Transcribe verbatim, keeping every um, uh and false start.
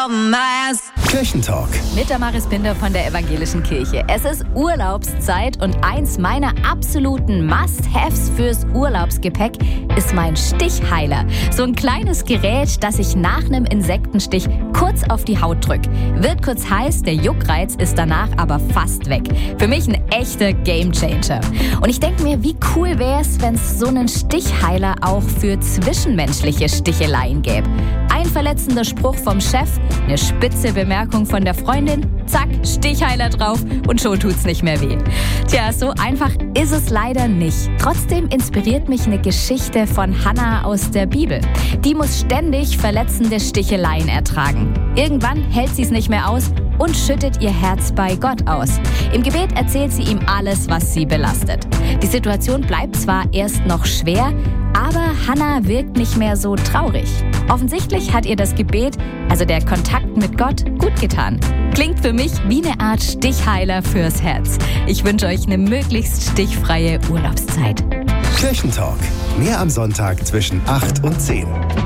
Kirchentalk. Mit der Maris Binder von der Evangelischen Kirche. Es ist Urlaubszeit und eins meiner absoluten Must-Haves fürs Urlaubsgepäck ist mein Stichheiler. So ein kleines Gerät, das ich nach einem Insektenstich kurz auf die Haut drückt. Wird kurz heiß, der Juckreiz ist danach aber fast weg. Für mich ein echter Gamechanger. Und ich denke mir, wie cool wäre es, wenn es so einen Stichheiler auch für zwischenmenschliche Sticheleien gäbe. Ein verletzender Spruch vom Chef, eine spitze Bemerkung von der Freundin, zack, Stichheiler drauf und schon tut's nicht mehr weh. Tja, so einfach ist es leider nicht. Trotzdem inspiriert mich eine Geschichte von Hannah aus der Bibel. Die muss ständig verletzende Sticheleien ertragen. Irgendwann hält sie es nicht mehr aus und schüttet ihr Herz bei Gott aus. Im Gebet erzählt sie ihm alles, was sie belastet. Die Situation bleibt zwar erst noch schwer, aber Hannah wirkt nicht mehr so traurig. Offensichtlich hat ihr das Gebet, also der Kontakt mit Gott, gut getan. Klingt für mich wie eine Art Stichheiler fürs Herz. Ich wünsche euch eine möglichst stichfreie Urlaubszeit. Kirchentalk. Mehr am Sonntag zwischen acht und zehn.